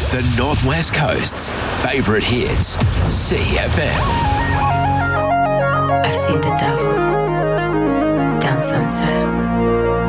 The Northwest Coast's favourite hits, CFM. I've seen the devil down Sunset.